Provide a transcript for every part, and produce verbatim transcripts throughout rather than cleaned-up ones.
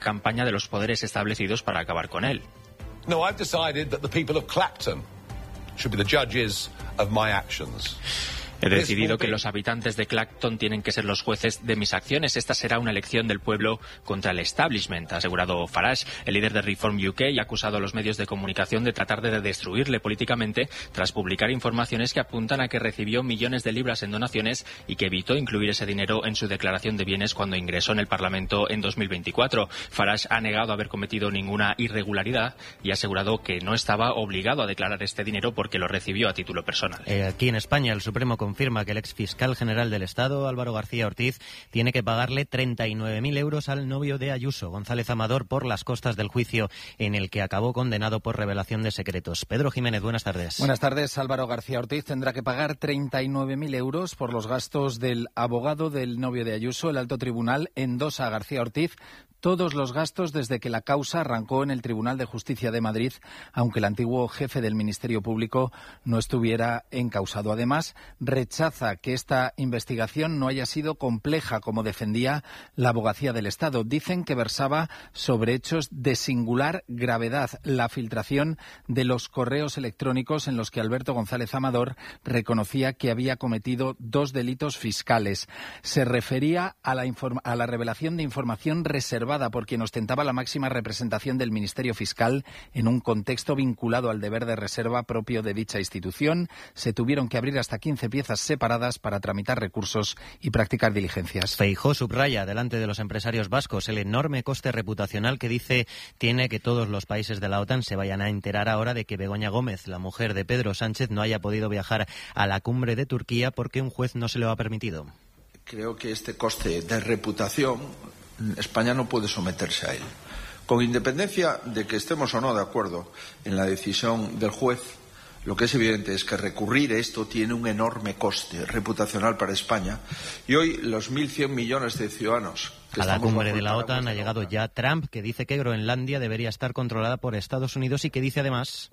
campaña de los poderes establecidos para acabar con él. No, I've decided that the people of Clacton should be the judges of my actions. He decidido que los habitantes de Clacton tienen que ser los jueces de mis acciones. Esta será una elección del pueblo contra el establishment, ha asegurado Farage, el líder de Reform U K, y ha acusado a los medios de comunicación de tratar de destruirle políticamente tras publicar informaciones que apuntan a que recibió millones de libras en donaciones y que evitó incluir ese dinero en su declaración de bienes cuando ingresó en el Parlamento en dos mil veinticuatro. Farage ha negado haber cometido ninguna irregularidad y ha asegurado que no estaba obligado a declarar este dinero porque lo recibió a título personal. Eh, aquí en España, el Supremo confirma que el ex fiscal general del Estado, Álvaro García Ortiz, tiene que pagarle treinta y nueve mil euros al novio de Ayuso, González Amador, por las costas del juicio en el que acabó condenado por revelación de secretos. Pedro Jiménez, buenas tardes. Buenas tardes. Álvaro García Ortiz tendrá que pagar treinta y nueve mil euros por los gastos del abogado del novio de Ayuso. El alto tribunal endosa a García Ortiz todos los gastos desde que la causa arrancó en el Tribunal de Justicia de Madrid, aunque el antiguo jefe del Ministerio Público no estuviera encausado. Además, rechaza que esta investigación no haya sido compleja, como defendía la Abogacía del Estado. Dicen que versaba sobre hechos de singular gravedad: la filtración de los correos electrónicos en los que Alberto González Amador reconocía que había cometido dos delitos fiscales. Se refería a la, informa- a la revelación de información reservada por quien ostentaba la máxima representación del Ministerio Fiscal en un contexto vinculado al deber de reserva propio de dicha institución. Se tuvieron que abrir hasta quince piezas separadas para tramitar recursos y practicar diligencias. Feijóo subraya delante de los empresarios vascos el enorme coste reputacional que dice tiene que todos los países de la OTAN se vayan a enterar ahora de que Begoña Gómez, la mujer de Pedro Sánchez, no haya podido viajar a la cumbre de Turquía porque un juez no se lo ha permitido. Creo que este coste de reputación España no puede someterse a él. Con independencia de que estemos o no de acuerdo en la decisión del juez, lo que es evidente es que recurrir a esto tiene un enorme coste reputacional para España. Y hoy los mil cien millones de ciudadanos que a la cumbre de la OTAN OTAN ha llegado ya Trump, que dice que Groenlandia debería estar controlada por Estados Unidos y que dice además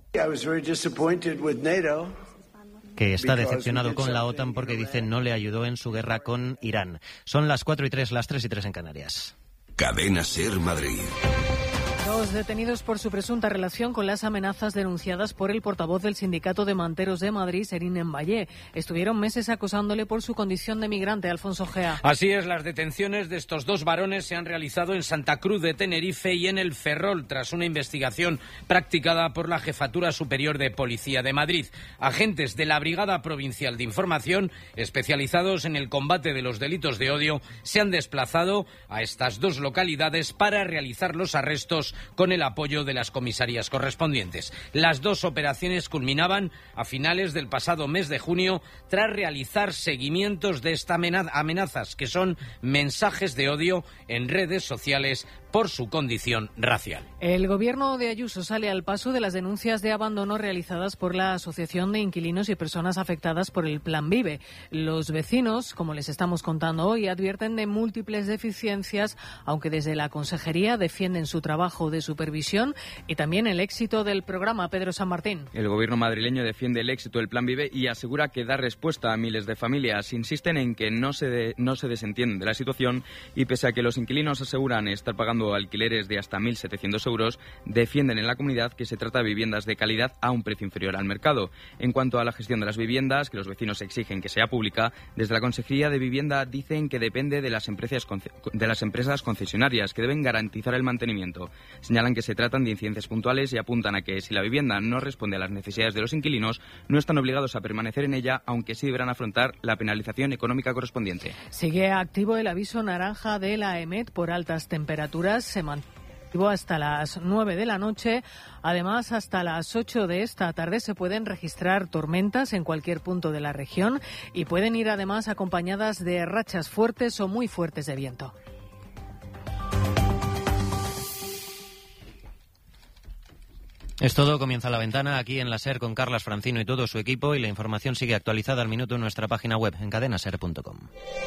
que está decepcionado con la OTAN porque dice no le ayudó en su guerra con Irán. Son las cuatro y tres, las tres y tres en Canarias. Cadena SER Madrid. Dos detenidos por su presunta relación con las amenazas denunciadas por el portavoz del Sindicato de Manteros de Madrid, Serín Emballé. Estuvieron meses acosándole por su condición de migrante. Alfonso Gea. Así es, las detenciones de estos dos varones se han realizado en Santa Cruz de Tenerife y en el Ferrol, tras una investigación practicada por la Jefatura Superior de Policía de Madrid. Agentes de la Brigada Provincial de Información, especializados en el combate de los delitos de odio, se han desplazado a estas dos localidades para realizar los arrestos con el apoyo de las comisarías correspondientes. Las dos operaciones culminaban a finales del pasado mes de junio tras realizar seguimientos de estas amenazas, que son mensajes de odio en redes sociales por su condición racial. El gobierno de Ayuso sale al paso de las denuncias de abandono realizadas por la Asociación de Inquilinos y Personas Afectadas por el Plan Vive. Los vecinos, como les estamos contando hoy, advierten de múltiples deficiencias, aunque desde la Consejería defienden su trabajo de supervisión y también el éxito del programa. Pedro San Martín. El gobierno madrileño defiende el éxito del Plan Vive y asegura que da respuesta a miles de familias. Insisten en que no se, de, no se desentienden de la situación y, pese a que los inquilinos aseguran estar pagando alquileres de hasta mil setecientos euros, defienden en la comunidad que se trata de viviendas de calidad a un precio inferior al mercado. En cuanto a la gestión de las viviendas, que los vecinos exigen que sea pública, desde la Consejería de Vivienda dicen que depende de las empresas, de las empresas concesionarias, que deben garantizar el mantenimiento. Señalan que se tratan de incidencias puntuales y apuntan a que si la vivienda no responde a las necesidades de los inquilinos, no están obligados a permanecer en ella, aunque sí deberán afrontar la penalización económica correspondiente. Sigue activo el aviso naranja de la EMET por altas temperaturas. Se mantuvo hasta las nueve de la noche. Además, hasta las ocho de esta tarde se pueden registrar tormentas en cualquier punto de la región y pueden ir además acompañadas de rachas fuertes o muy fuertes de viento. Es todo, comienza La Ventana aquí en la SER con Carlas Francino y todo su equipo, y la información sigue actualizada al minuto en nuestra página web en cadena ser punto com.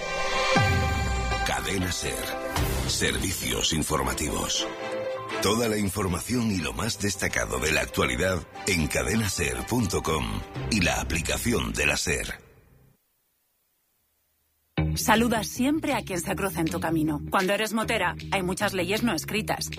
Cadena SER. Servicios informativos. Toda la información y lo más destacado de la actualidad en cadena ser punto com y la aplicación de la SER. Saluda siempre a quien se cruce en tu camino. Cuando eres motera, hay muchas leyes no escritas.